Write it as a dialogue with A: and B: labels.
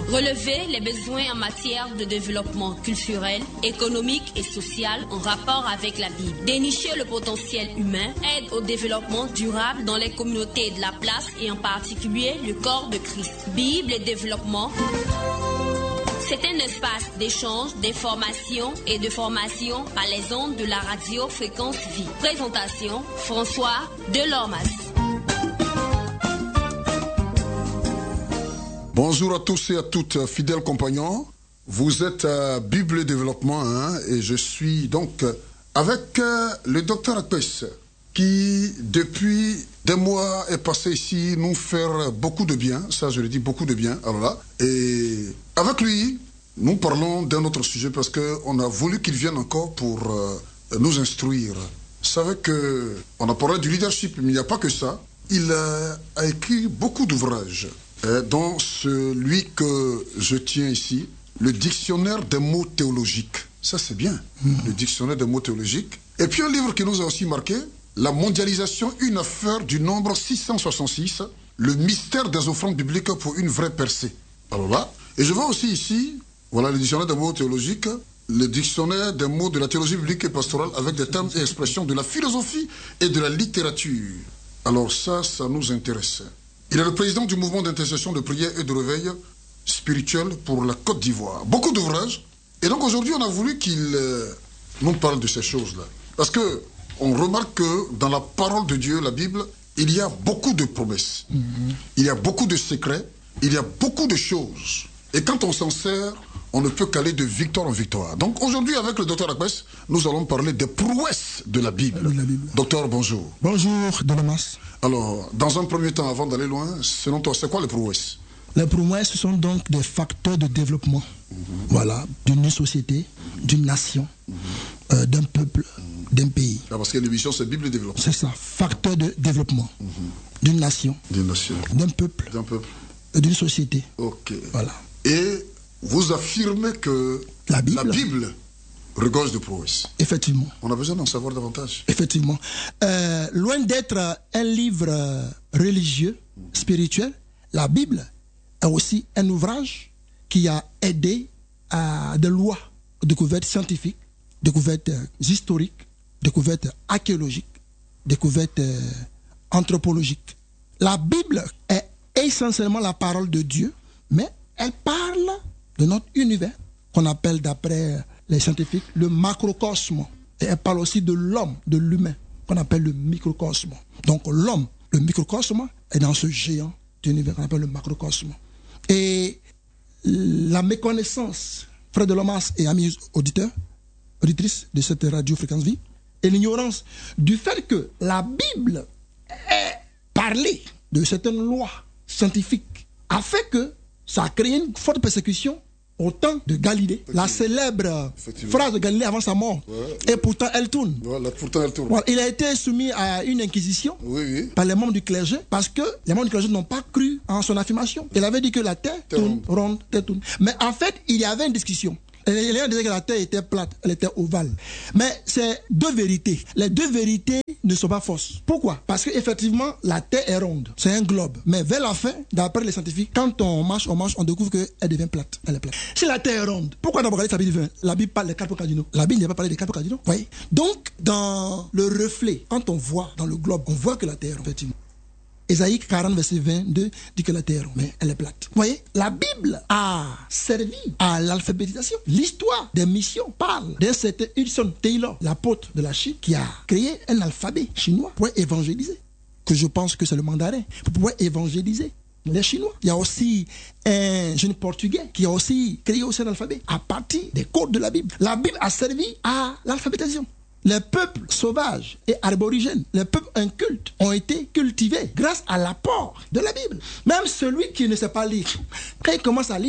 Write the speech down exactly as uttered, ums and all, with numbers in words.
A: Relever les besoins en matière de développement culturel, économique et social en rapport avec la Bible. Dénicher le potentiel humain, aide au développement durable dans les communautés de la place et en particulier le corps de Christ. Bible et développement. C'est un espace d'échange, d'information et de formation par les ondes de la radio Fréquence Vie. Présentation, François Delormas.
B: Bonjour à tous et à toutes, fidèles compagnons. Vous êtes à Bible et Développement hein, et je suis donc avec euh, le docteur Akpes qui, depuis des mois, est passé ici nous faire beaucoup de bien. Ça, je le dis, beaucoup de bien. Alors là, et avec lui, nous parlons d'un autre sujet parce qu'on a voulu qu'il vienne encore pour euh, nous instruire. Vous savez qu'on a parlé du leadership, mais il n'y a pas que ça. Il a, a écrit beaucoup d'ouvrages. Euh, dont celui que je tiens ici, le dictionnaire des mots théologiques. Ça, c'est bien, mmh. Le dictionnaire des mots théologiques. Et puis un livre qui nous a aussi marqué, La mondialisation, une affaire du nombre six cent soixante-six, le mystère des offrandes bibliques pour une vraie percée. Alors là, et je vois aussi ici, voilà le dictionnaire des mots théologiques, le dictionnaire des mots de la théologie biblique et pastorale avec des termes et expressions de la philosophie et de la littérature. Alors ça, ça nous intéresse. Il est le président du mouvement d'intercession de prière et de réveil spirituel pour la Côte d'Ivoire. Beaucoup d'ouvrages. Et donc aujourd'hui, on a voulu qu'il euh, nous parle de ces choses-là. Parce que on remarque que dans la parole de Dieu, la Bible, il y a beaucoup de promesses. Mm-hmm. Il y a beaucoup de secrets. Il y a beaucoup de choses. Et quand on s'en sert, on ne peut qu'aller de victoire en victoire. Donc aujourd'hui, avec le docteur Akpes, nous allons parler des prouesses de la Bible. De la Bible. Docteur, bonjour.
C: Bonjour, Delormas.
B: Alors, dans un premier temps, avant d'aller loin, selon toi, c'est quoi les prouesses?
C: Les prouesses sont donc des facteurs de développement, mmh. Voilà, d'une société, d'une nation, mmh. euh, d'un peuple, mmh. d'un pays.
B: Ah, parce que l'émission, c'est Bible et développement.
C: C'est ça, facteur de développement, mmh. d'une nation,
B: d'une nation,
C: d'un peuple,
B: d'un peuple,
C: et d'une société.
B: Ok.
C: Voilà.
B: Et vous affirmez que
C: la Bible,
B: la Bible regorge de prouesses.
C: Effectivement.
B: On a besoin d'en savoir davantage.
C: Effectivement. Euh, loin d'être un livre religieux, spirituel, la Bible est aussi un ouvrage qui a aidé à des lois, découvertes scientifiques, découvertes historiques, découvertes archéologiques, découvertes anthropologiques. La Bible est essentiellement la parole de Dieu, mais elle parle de notre univers, qu'on appelle d'après les scientifiques le macrocosme. Et elle parle aussi de l'homme, de l'humain, qu'on appelle le microcosme. Donc l'homme, le microcosme, est dans ce géant d'univers qu'on appelle le macrocosme. Et la méconnaissance, frère Delormas et amis auditeurs, auditrices de cette radio Fréquence Vie, et l'ignorance du fait que la Bible est parlée de certaines lois scientifiques, a fait que ça a créé une forte persécution au temps de Galilée. La célèbre phrase de Galilée avant sa mort. Ouais. Et pourtant elle tourne.
B: Voilà, pourtant elle tourne.
C: Voilà, il a été soumis à une inquisition oui, oui. par les membres du clergé parce que les membres du clergé n'ont pas cru en son affirmation. Il avait dit que la terre, terre tourne, ronde. ronde, terre tourne. Mais en fait, il y avait une discussion. Les gens disaient que la terre était plate, elle était ovale. Mais c'est deux vérités. Les deux vérités ne sont pas fausses. Pourquoi? Parce qu'effectivement, la terre est ronde. C'est un globe. Mais vers la fin, d'après les scientifiques, quand on marche, on marche, on découvre qu'elle devient plate. Elle est plate. Si la terre est ronde, pourquoi dans l'Apocalypse, la Bible, la Bible parle des quatre points cardinaux? La Bible n'a pas parlé des quatre points cardinaux. Vous voyez? Donc, dans le reflet, quand on voit dans le globe, on voit que la terre est ronde, effectivement. Ésaïe quarante, verset vingt-deux, dit que la terre est ronde, mais elle est plate. Vous voyez, la Bible a servi à l'alphabétisation. L'histoire des missions parle d'un certain Hudson Taylor, l'apôtre de la Chine, qui a créé un alphabet chinois pour évangéliser. Que je pense que c'est le mandarin, pour pouvoir évangéliser les Chinois. Il y a aussi un jeune Portugais qui a aussi créé aussi un alphabet à partir des codes de la Bible. La Bible a servi à l'alphabétisation. Les peuples sauvages et aborigènes, les peuples incultes ont été cultivés grâce à l'apport de la Bible. Même celui qui ne sait pas lire, quand il commence à lire